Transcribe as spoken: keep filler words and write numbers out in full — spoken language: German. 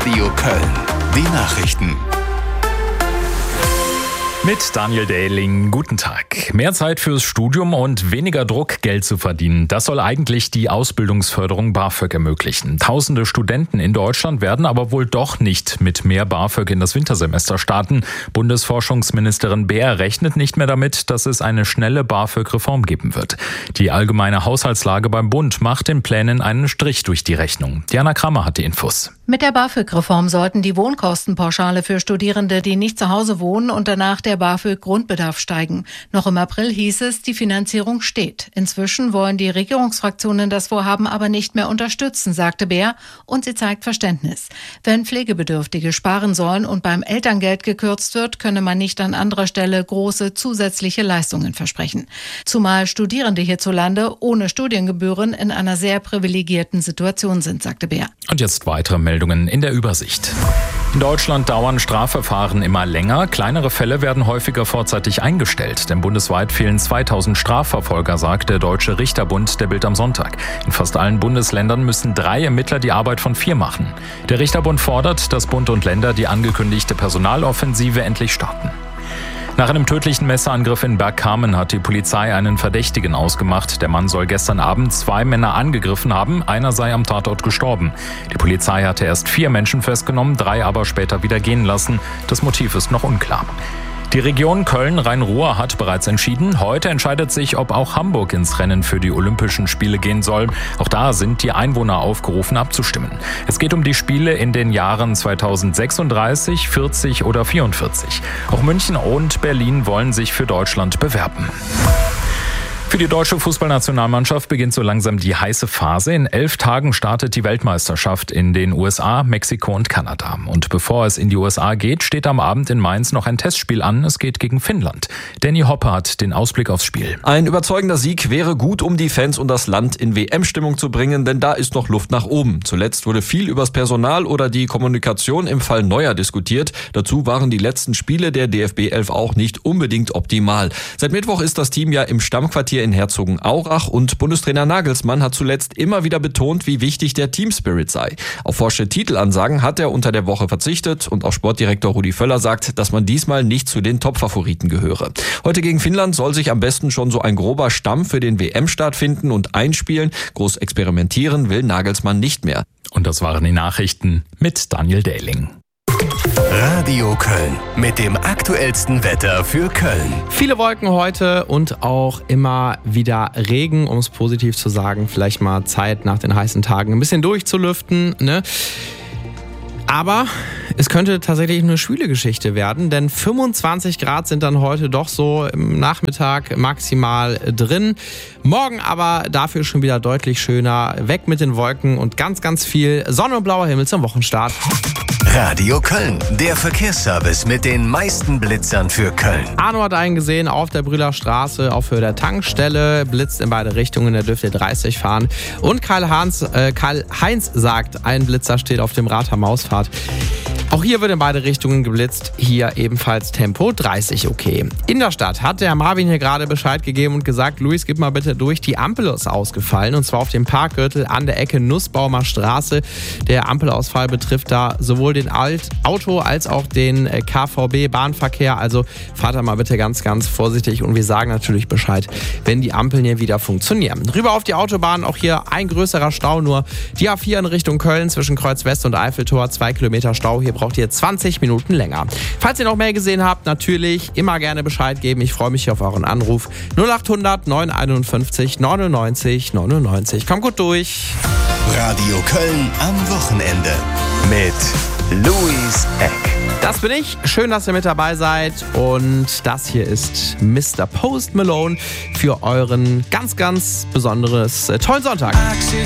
Radio Köln. Die Nachrichten. Mit Daniel Dehling, guten Tag. Mehr Zeit fürs Studium und weniger Druck, Geld zu verdienen. Das soll eigentlich die Ausbildungsförderung BAföG ermöglichen. Tausende Studenten in Deutschland werden aber wohl doch nicht mit mehr BAföG in das Wintersemester starten. Bundesforschungsministerin Beer rechnet nicht mehr damit, dass es eine schnelle BAföG-Reform geben wird. Die allgemeine Haushaltslage beim Bund macht den Plänen einen Strich durch die Rechnung. Diana Kramer hat die Infos. Mit der BAföG-Reform sollten die Wohnkostenpauschale für Studierende, die nicht zu Hause wohnen und danach der BAföG-Grundbedarf steigen. Noch im April hieß es, die Finanzierung steht. Inzwischen wollen die Regierungsfraktionen das Vorhaben aber nicht mehr unterstützen, sagte Beer, und sie zeigt Verständnis. Wenn Pflegebedürftige sparen sollen und beim Elterngeld gekürzt wird, könne man nicht an anderer Stelle große zusätzliche Leistungen versprechen. Zumal Studierende hierzulande ohne Studiengebühren in einer sehr privilegierten Situation sind, sagte Beer. Und jetzt weitere Meldungen in der Übersicht. In Deutschland dauern Strafverfahren immer länger. Kleinere Fälle werden häufiger vorzeitig eingestellt. Denn bundesweit fehlen zweitausend Strafverfolger, sagt der Deutsche Richterbund der Bild am Sonntag. In fast allen Bundesländern müssen drei Ermittler die Arbeit von vier machen. Der Richterbund fordert, dass Bund und Länder die angekündigte Personaloffensive endlich starten. Nach einem tödlichen Messerangriff in Bergkamen hat die Polizei einen Verdächtigen ausgemacht. Der Mann soll gestern Abend zwei Männer angegriffen haben, einer sei am Tatort gestorben. Die Polizei hatte erst vier Menschen festgenommen, drei aber später wieder gehen lassen. Das Motiv ist noch unklar. Die Region Köln-Rhein-Ruhr hat bereits entschieden. Heute entscheidet sich, ob auch Hamburg ins Rennen für die Olympischen Spiele gehen soll. Auch da sind die Einwohner aufgerufen, abzustimmen. Es geht um die Spiele in den Jahren zweitausendsechsunddreißig, vierzig oder vierundvierzig. Auch München und Berlin wollen sich für Deutschland bewerben. Für die deutsche Fußballnationalmannschaft beginnt so langsam die heiße Phase. In elf Tagen startet die Weltmeisterschaft in den U S A, Mexiko und Kanada. Und bevor es in die U S A geht, steht am Abend in Mainz noch ein Testspiel an. Es geht gegen Finnland. Danny Hoppe hat den Ausblick aufs Spiel. Ein überzeugender Sieg wäre gut, um die Fans und das Land in W M-Stimmung zu bringen, denn da ist noch Luft nach oben. Zuletzt wurde viel übers Personal oder die Kommunikation im Fall Neuer diskutiert. Dazu waren die letzten Spiele der D F B elf auch nicht unbedingt optimal. Seit Mittwoch ist das Team ja im Stammquartier in Herzogenaurach und Bundestrainer Nagelsmann hat zuletzt immer wieder betont, wie wichtig der Teamspirit sei. Auf forsche Titelansagen hat er unter der Woche verzichtet und auch Sportdirektor Rudi Völler sagt, dass man diesmal nicht zu den Top-Favoriten gehöre. Heute gegen Finnland soll sich am besten schon so ein grober Stamm für den W M-Start finden und einspielen. Groß experimentieren will Nagelsmann nicht mehr. Und das waren die Nachrichten mit Daniel Dehling. Radio Köln mit dem aktuellsten Wetter für Köln. Viele Wolken heute und auch immer wieder Regen, um es positiv zu sagen. Vielleicht mal Zeit nach den heißen Tagen ein bisschen durchzulüften, ne? Aber es könnte tatsächlich eine schwüle Geschichte werden, denn fünfundzwanzig Grad sind dann heute doch so im Nachmittag maximal drin. Morgen aber dafür schon wieder deutlich schöner. Weg mit den Wolken und ganz, ganz viel Sonne und blauer Himmel zum Wochenstart. Radio Köln, der Verkehrsservice mit den meisten Blitzern für Köln. Arno hat einen gesehen auf der Brühler Straße, auf Höhe der Tankstelle, blitzt in beide Richtungen, der dürfte dreißig fahren. Und Karl-Heinz, äh, Karl-Heinz sagt, ein Blitzer steht auf dem Rad am Ausfahrt. Auch hier wird in beide Richtungen geblitzt, hier ebenfalls Tempo dreißig okay. In der Stadt hat der Marvin hier gerade Bescheid gegeben und gesagt, Luis, gib mal bitte durch, die Ampel ist ausgefallen und zwar auf dem Parkgürtel an der Ecke Nussbaumer Straße. Der Ampelausfall betrifft da sowohl den Alt- Auto- als auch den K V B-Bahnverkehr, also fahrt da mal bitte ganz, ganz vorsichtig und wir sagen natürlich Bescheid, wenn die Ampeln hier wieder funktionieren. Rüber auf die Autobahn, auch hier ein größerer Stau, nur die A vier in Richtung Köln zwischen Kreuz West und Eiffeltor, zwei Kilometer Stau, hier braucht ihr zwanzig Minuten länger. Falls ihr noch mehr gesehen habt, natürlich immer gerne Bescheid geben. Ich freue mich auf euren Anruf. null acht hundert neunhunderteinundfünfzig neunundneunzig neunundneunzig. Kommt gut durch. Radio Köln am Wochenende mit Luis Eck. Das bin ich. Schön, dass ihr mit dabei seid. Und das hier ist Mister Post Malone für euren ganz, ganz besonderes, äh, tollen Sonntag.